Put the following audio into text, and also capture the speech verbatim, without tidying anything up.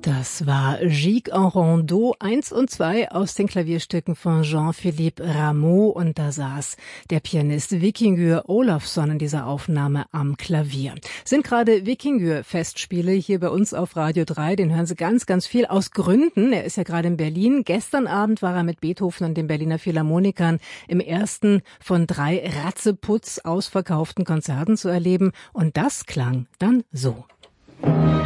Das war Gigue en Rondeau eins und zwei aus den Klavierstücken von Jean-Philippe Rameau, und da saß der Pianist Víkingur Ólafsson in dieser Aufnahme am Klavier. Sind gerade Víkingur-Festspiele hier bei uns auf Radio drei, den hören Sie ganz, ganz viel aus Gründen. Er ist ja gerade in Berlin. Gestern Abend war er mit Beethoven und den Berliner Philharmonikern im ersten von drei ratzeputz ausverkauften Konzerten zu erleben, und das klang dann so.